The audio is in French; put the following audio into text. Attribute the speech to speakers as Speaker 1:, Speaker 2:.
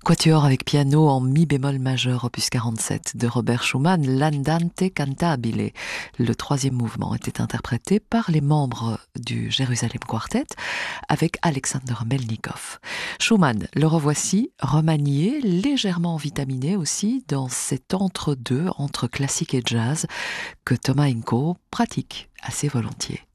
Speaker 1: Quatuor avec piano en mi bémol majeur, opus 47 de Robert Schumann, l'Andante Cantabile. Le troisième mouvement était interprété par les membres du Jérusalem Quartet avec Alexander Melnikov. Schumann, le revoici, remanié, légèrement vitaminé aussi dans cet entre-deux, entre classique et jazz, que Thomas Inco pratique assez volontiers.